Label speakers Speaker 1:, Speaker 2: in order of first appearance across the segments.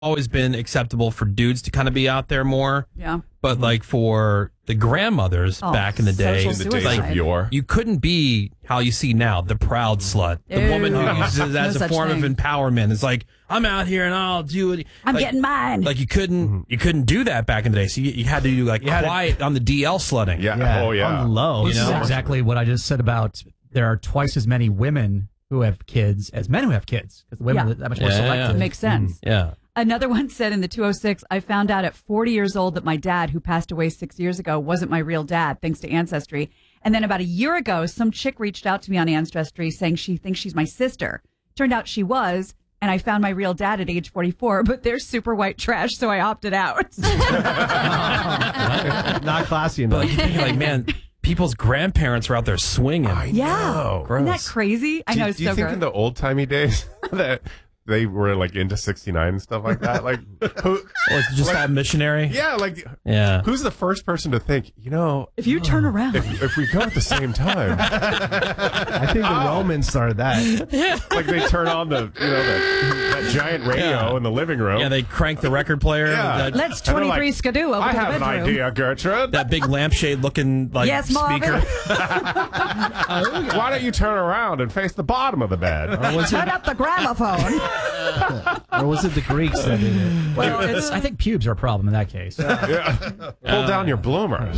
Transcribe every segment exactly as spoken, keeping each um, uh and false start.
Speaker 1: always been acceptable for dudes to kind of be out there more.
Speaker 2: Yeah.
Speaker 1: But like for the grandmothers
Speaker 2: Oh,
Speaker 1: back in the day,
Speaker 2: social
Speaker 3: In the days
Speaker 2: suicide.
Speaker 3: of yore.
Speaker 1: you couldn't be how you see now, the proud slut, the
Speaker 2: Ew.
Speaker 1: woman who uses it
Speaker 2: No
Speaker 1: as a
Speaker 2: such
Speaker 1: form
Speaker 2: thing.
Speaker 1: of empowerment. It's like, I'm out here and I'll do it.
Speaker 2: I'm
Speaker 1: like,
Speaker 2: getting mine.
Speaker 1: Like you couldn't, you couldn't do that back in the day. So you, you had to do like
Speaker 4: had to-
Speaker 1: quiet on the D L slutting.
Speaker 3: Yeah.
Speaker 4: Yeah,
Speaker 3: Oh, yeah.
Speaker 4: on the low.
Speaker 5: This
Speaker 1: You know?
Speaker 5: is exactly what I just said about there are twice as many women who have kids as men who have kids because the women
Speaker 2: Yeah.
Speaker 5: are that much more
Speaker 1: Yeah, yeah,
Speaker 5: selective.
Speaker 1: yeah.
Speaker 2: Makes sense.
Speaker 1: Yeah.
Speaker 2: Another one said in the two oh six, I found out at forty years old that my dad, who passed away six years ago, wasn't my real dad, thanks to Ancestry. And then about a year ago, some chick reached out to me on Ancestry saying she thinks she's my sister. Turned out she was, and I found my real dad at age forty-four, but they're super white trash, so I opted out.
Speaker 4: Not classy
Speaker 1: But
Speaker 4: enough.
Speaker 1: like, you think like, man, people's grandparents were out there swinging.
Speaker 3: I
Speaker 2: Yeah.
Speaker 3: know.
Speaker 1: Gross.
Speaker 2: Isn't that crazy? I
Speaker 3: Do,
Speaker 2: know,
Speaker 3: do
Speaker 2: it's
Speaker 3: you
Speaker 2: so
Speaker 3: think
Speaker 2: gross.
Speaker 3: in the old timey days that they were like into sixty-nine and stuff like that? Like, who,
Speaker 1: Or it's just
Speaker 3: like-
Speaker 1: all missionary.
Speaker 3: yeah, like,
Speaker 1: Yeah.
Speaker 3: who's the first person to think, you know,
Speaker 2: If you turn around.
Speaker 3: if, if we go at the same time,
Speaker 4: I think the Romans started that.
Speaker 3: like they turn on the, you know, the, that giant radio
Speaker 1: Yeah.
Speaker 3: in the living room.
Speaker 1: Yeah, they cranked the record player.
Speaker 3: Yeah.
Speaker 1: That,
Speaker 2: Let's
Speaker 3: And they're
Speaker 2: twenty-three
Speaker 3: like,
Speaker 2: skidoo over
Speaker 3: I
Speaker 2: to the
Speaker 3: have an
Speaker 2: bedroom.
Speaker 3: idea, Gertrude.
Speaker 1: that big lampshade looking like
Speaker 2: Yes, Marvin.
Speaker 1: speaker.
Speaker 3: Why don't you turn around and face the bottom of the bed?
Speaker 2: Turn up the gramophone.
Speaker 4: Or was it the Greeks that did it?
Speaker 5: Well, it's, I think pubes are a problem in that case.
Speaker 3: Yeah. Pull down your bloomers.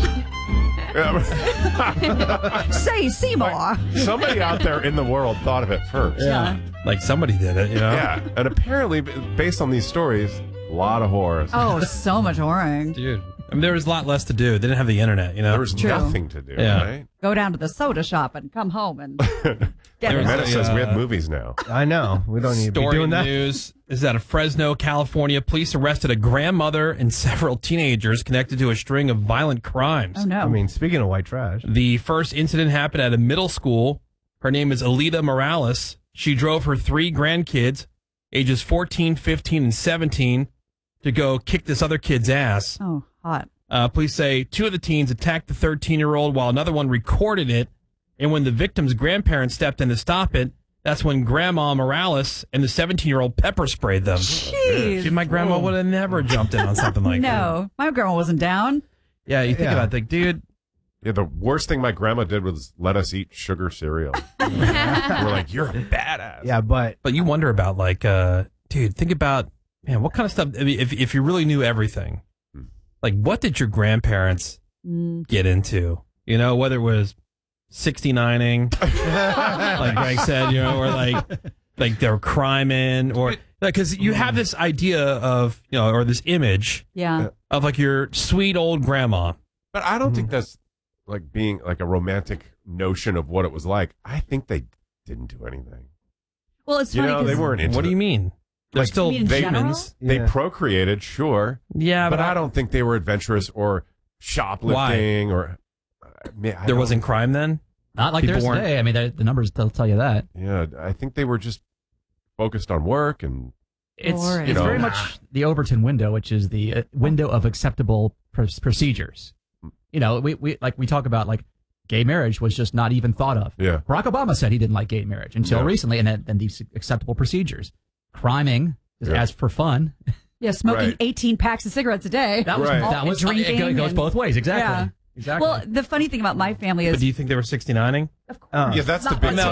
Speaker 3: Yeah.
Speaker 2: Say Seymour.
Speaker 3: Somebody out there in the world thought of it first.
Speaker 2: Yeah.
Speaker 1: Like somebody did it, you know?
Speaker 3: Yeah, and apparently, b- based on these stories, a lot of horrors.
Speaker 2: Oh, so much whoring.
Speaker 1: Dude. I mean, there was a lot less to do. They didn't have the internet, you know?
Speaker 3: There was
Speaker 2: True.
Speaker 3: nothing to do,
Speaker 1: Yeah.
Speaker 3: right?
Speaker 2: Go down to the soda shop and come home and get
Speaker 1: There
Speaker 2: it.
Speaker 1: was
Speaker 3: Meta
Speaker 1: a,
Speaker 3: says we
Speaker 1: uh,
Speaker 3: have movies now.
Speaker 4: I know. We don't need to be
Speaker 1: Story
Speaker 4: doing that.
Speaker 1: news is that in Fresno, California, police arrested a grandmother and several teenagers connected to a string of violent crimes.
Speaker 2: Oh, no.
Speaker 4: I mean, speaking of white trash.
Speaker 1: The first incident happened at a middle school. Her name is Alita Morales. She drove her three grandkids, ages fourteen, fifteen, and seventeen, to go kick this other kid's ass.
Speaker 2: oh, hot.
Speaker 1: Uh, police say two of the teens attacked the thirteen-year-old while another one recorded it. And when the victim's grandparents stepped in to stop it, that's when Grandma Morales and the seventeen-year-old pepper sprayed them.
Speaker 2: Jeez.
Speaker 1: See, my grandma would have never jumped in on something like that.
Speaker 2: No, my grandma wasn't down.
Speaker 1: Yeah, you think
Speaker 4: Yeah.
Speaker 1: about it, like, dude,
Speaker 3: Yeah, the worst thing my grandma did was let us eat sugar cereal. We're like, you're a badass.
Speaker 4: Yeah, but
Speaker 1: but you wonder about, like, uh, dude, think about, man, what kind of stuff, I mean, if, if you really knew everything, like, what did your grandparents
Speaker 2: Mm.
Speaker 1: get into? You know, whether it was sixty-nining, like Greg said, you know, or like, like they were criming, or, like, because you have this idea of, you know, or this image
Speaker 2: Yeah.
Speaker 1: of, like, your sweet old grandma.
Speaker 3: But I don't think that's like being like a romantic notion of what it was like. I think they didn't do anything.
Speaker 2: Well, it's
Speaker 3: You
Speaker 2: funny
Speaker 3: know, they
Speaker 2: 'cause-
Speaker 3: weren't into
Speaker 1: What do you
Speaker 3: it.
Speaker 1: mean? They're
Speaker 3: Like,
Speaker 1: still
Speaker 2: You mean in
Speaker 1: humans.
Speaker 3: They
Speaker 4: Yeah.
Speaker 3: procreated, sure.
Speaker 1: Yeah,
Speaker 3: But I don't think they were adventurous or shoplifting or. I mean, I
Speaker 1: there
Speaker 3: don't-
Speaker 1: wasn't crime then?
Speaker 5: Not like
Speaker 1: People
Speaker 5: there's
Speaker 1: weren't-
Speaker 5: today. I mean, the, the numbers will tell you that.
Speaker 3: Yeah, I think they were just focused on work and.
Speaker 5: It's,
Speaker 2: Boring.
Speaker 5: it's
Speaker 3: You
Speaker 5: very
Speaker 3: know.
Speaker 5: much the Overton window, which is the uh, window of acceptable pr- procedures. You know, we, we like we talk about like gay marriage was just not even thought of.
Speaker 3: Yeah.
Speaker 5: Barack Obama said he didn't like gay marriage until
Speaker 3: Yeah.
Speaker 5: recently, and then, then these acceptable procedures. Criming,
Speaker 3: Yeah.
Speaker 5: as for fun,
Speaker 2: Yeah, smoking
Speaker 3: Right.
Speaker 2: eighteen packs of cigarettes a day.
Speaker 5: that was
Speaker 3: Right.
Speaker 5: that was
Speaker 2: Drinking
Speaker 5: it goes
Speaker 2: and-
Speaker 5: both ways. Exactly.
Speaker 2: Yeah.
Speaker 5: Exactly.
Speaker 2: Well, the funny thing about my family
Speaker 1: But
Speaker 2: is,
Speaker 1: do you think they were sixty-nining?
Speaker 2: of course,
Speaker 4: uh,
Speaker 3: Yeah, that's the
Speaker 2: not
Speaker 3: big
Speaker 2: like
Speaker 1: No,